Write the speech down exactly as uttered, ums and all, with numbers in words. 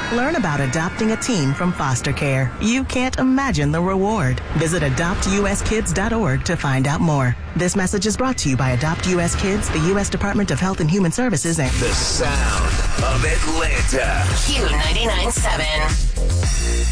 Learn about adopting a teen from foster care. You can't imagine the reward. Visit adopt u s kids dot org to find out more. This message is brought to you by Adopt U S Kids, the U S Department of Health and Human Services, and the sound of Atlanta. Q ninety-nine point seven.